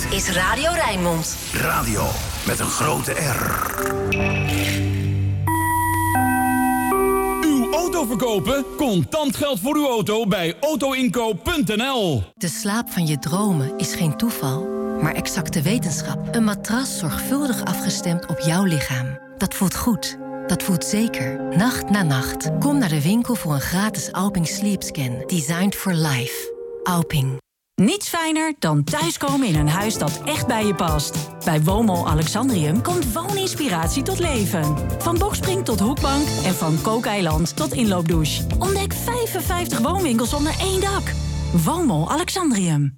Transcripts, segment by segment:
Dit is Radio Rijnmond. Radio met een grote R. Uw auto verkopen? Contant geld voor uw auto bij autoinkoop.nl. De slaap van je dromen is geen toeval, maar exacte wetenschap. Een matras zorgvuldig afgestemd op jouw lichaam. Dat voelt goed. Dat voelt zeker. Nacht na nacht. Kom naar de winkel voor een gratis Alping Sleep Scan. Designed for life. Alping. Niets fijner dan thuiskomen in een huis dat echt bij je past. Bij Woonmol Alexandrium komt wooninspiratie tot leven. Van boxspring tot hoekbank en van kookeiland tot inloopdouche. Ontdek 55 woonwinkels onder één dak. Woonmol Alexandrium.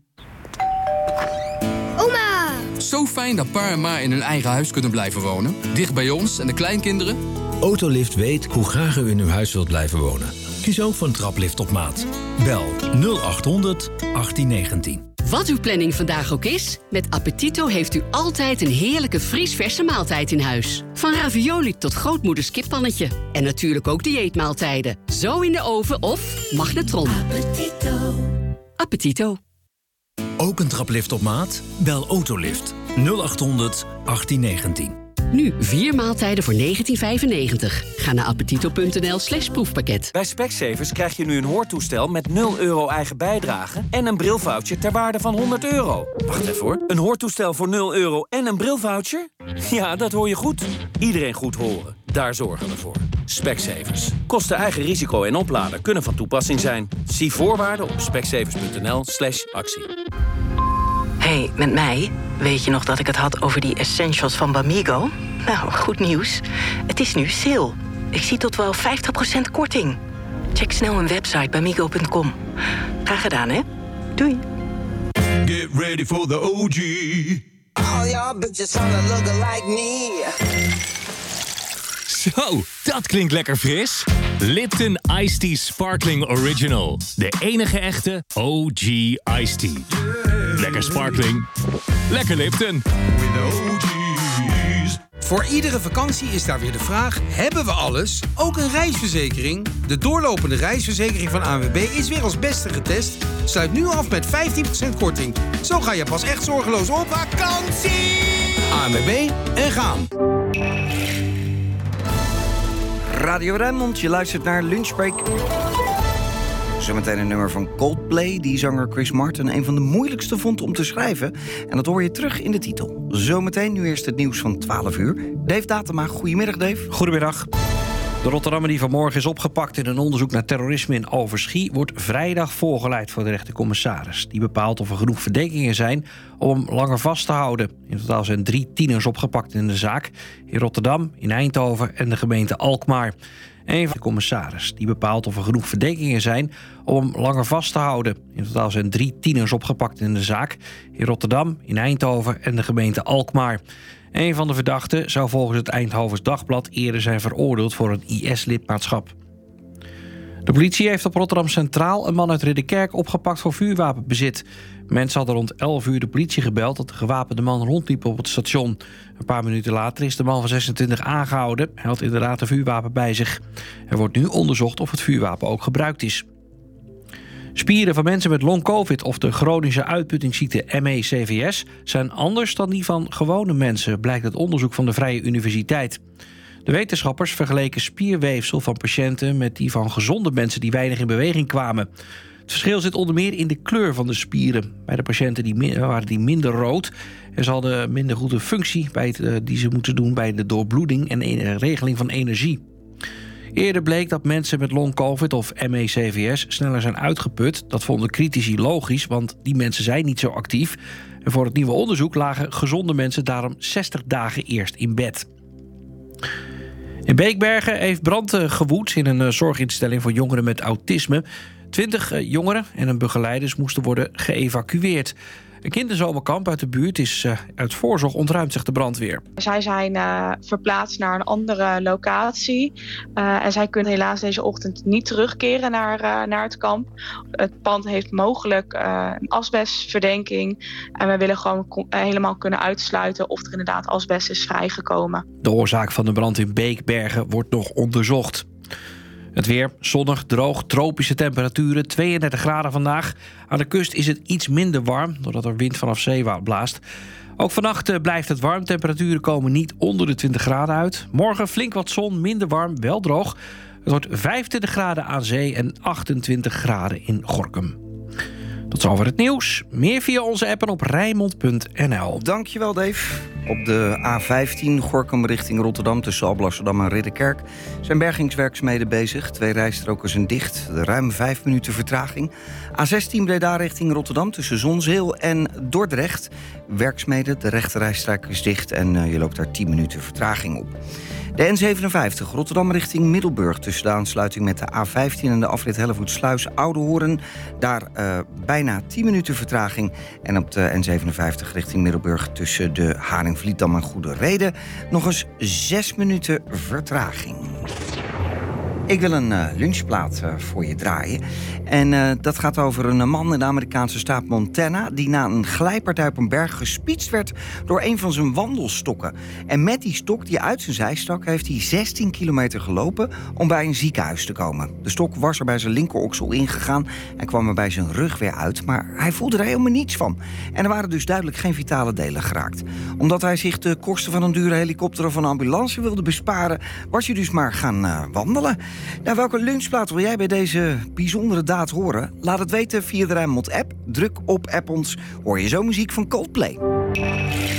Oma! Zo fijn dat pa en ma in hun eigen huis kunnen blijven wonen. Dicht bij ons en de kleinkinderen. Autolift weet hoe graag u in uw huis wilt blijven wonen. Kies ook voor een traplift op maat. Bel 0800 1819. Wat uw planning vandaag ook is, met Appetito heeft u altijd een heerlijke vriesverse maaltijd in huis. Van ravioli tot grootmoeders kippannetje. En natuurlijk ook dieetmaaltijden. Zo in de oven of magnetron. Appetito. Appetito. Ook een traplift op maat? Bel Autolift 0800 1819. Nu 4 maaltijden voor €19,95. Ga naar appetito.nl/proefpakket. Bij Specsavers krijg je nu een hoortoestel met €0 eigen bijdrage en een brilvoucher ter waarde van €100. Wacht even hoor. Een hoortoestel voor €0 en een brilvoucher? Ja, dat hoor je goed. Iedereen goed horen. Daar zorgen we voor. Specsavers. Kosten eigen risico en oplader kunnen van toepassing zijn. Zie voorwaarden op specsavers.nl/actie. Hey, met mij? Weet je nog dat ik het had over die essentials van Bamigo? Nou, goed nieuws. Het is nu sale. Ik zie tot wel 50% korting. Check snel mijn website bamigo.com. Graag gedaan, hè? Doei. Get ready for the OG. All y'all bitches wanna look like me. Zo, dat klinkt lekker fris. Lipton Iced Tea Sparkling Original. De enige echte OG Iced Tea. Lekker sparkling. Lekker Lipton. Voor iedere vakantie is daar weer de vraag: hebben we alles? Ook een reisverzekering? De doorlopende reisverzekering van ANWB is weer als beste getest. Sluit nu af met 15% korting. Zo ga je pas echt zorgeloos op vakantie. ANWB en gaan. Radio Rijnmond, je luistert naar Lunchbreak. Zometeen een nummer van Coldplay, die zanger Chris Martin een van de moeilijkste vond om te schrijven. En dat hoor je terug in de titel. Zometeen nu eerst het nieuws van 12 uur. Dave Datema, goedemiddag Dave. Goedemiddag. De Rotterdammer die vanmorgen is opgepakt in een onderzoek naar terrorisme in Overschie wordt vrijdag voorgeleid voor de rechtercommissaris. Die bepaalt of er genoeg verdenkingen zijn om hem langer vast te houden. In totaal zijn 3 tieners opgepakt in de zaak. In Rotterdam, in Eindhoven en de gemeente Alkmaar. Een van de commissaris die bepaalt of er genoeg verdenkingen zijn om hem langer vast te houden. In totaal zijn 3 tieners opgepakt in de zaak. In Rotterdam, in Eindhoven en de gemeente Alkmaar. Een van de verdachten zou volgens het Eindhovens Dagblad eerder zijn veroordeeld voor een IS-lidmaatschap. De politie heeft op Rotterdam Centraal een man uit Ridderkerk opgepakt voor vuurwapenbezit. Mensen hadden rond 11 uur de politie gebeld dat de gewapende man rondliep op het station. Een paar minuten later is de man van 26 aangehouden. Hij had inderdaad een vuurwapen bij zich. Er wordt nu onderzocht of het vuurwapen ook gebruikt is. Spieren van mensen met long-covid of de chronische uitputtingsziekte ME/CVS zijn anders dan die van gewone mensen, blijkt uit onderzoek van de Vrije Universiteit. De wetenschappers vergeleken spierweefsel van patiënten met die van gezonde mensen die weinig in beweging kwamen. Het verschil zit onder meer in de kleur van de spieren. Bij de patiënten waren die minder rood en ze hadden minder goede functie die ze moeten doen bij de doorbloeding en regeling van energie. Eerder bleek dat mensen met long-covid of ME/CVS sneller zijn uitgeput. Dat vonden critici logisch, want die mensen zijn niet zo actief. En voor het nieuwe onderzoek lagen gezonde mensen daarom 60 dagen eerst in bed. In Beekbergen heeft brand gewoed in een zorginstelling voor jongeren met autisme. 20 jongeren en hun begeleiders moesten worden geëvacueerd. Een kinderzomerkamp uit de buurt is uit voorzorg ontruimd, zegt de brandweer. Zij zijn verplaatst naar een andere locatie. En zij kunnen helaas deze ochtend niet terugkeren naar het kamp. Het pand heeft mogelijk een asbestverdenking. En we willen gewoon helemaal kunnen uitsluiten of er inderdaad asbest is vrijgekomen. De oorzaak van de brand in Beekbergen wordt nog onderzocht. Het weer, zonnig, droog, tropische temperaturen, 32 graden vandaag. Aan de kust is het iets minder warm, doordat er wind vanaf zeewaarts blaast. Ook vannacht blijft het warm. Temperaturen komen niet onder de 20 graden uit. Morgen flink wat zon, minder warm, wel droog. Het wordt 25 graden aan zee en 28 graden in Gorinchem. Tot zover het nieuws. Meer via onze app en op Rijnmond.nl. Dankjewel, Dave. Op de A15 Gorinchem richting Rotterdam tussen Alblasserdam en Ridderkerk zijn bergingswerkzaamheden bezig. 2 rijstroken zijn dicht, ruim 5 minuten vertraging. A16 Breda richting Rotterdam tussen Zonzeel en Dordrecht. Werkzaamheden, de rechterrijstrook is dicht en je loopt daar 10 minuten vertraging op. De N57 Rotterdam richting Middelburg tussen de aansluiting met de A15 en de afrit Hellevoetsluis Oudehoorn. Daar bijna 10 minuten vertraging. En op de N57 richting Middelburg tussen de Haringvlietdam en Goede Reden nog eens 6 minuten vertraging. Ik wil een lunchplaat voor je draaien. En dat gaat over een man in de Amerikaanse staat Montana die na een glijpartij op een berg gespietst werd door een van zijn wandelstokken. En met die stok die uit zijn zij stak, heeft hij 16 kilometer gelopen om bij een ziekenhuis te komen. De stok was er bij zijn linkeroksel ingegaan en kwam er bij zijn rug weer uit, maar hij voelde er helemaal niets van. En er waren dus duidelijk geen vitale delen geraakt. Omdat hij zich de kosten van een dure helikopter of een ambulance wilde besparen, was hij dus maar gaan wandelen. Nou, welke lunchplaat wil jij bij deze bijzondere daad horen? Laat het weten via de Rijnmond app. Druk op app ons, hoor je zo muziek van Coldplay.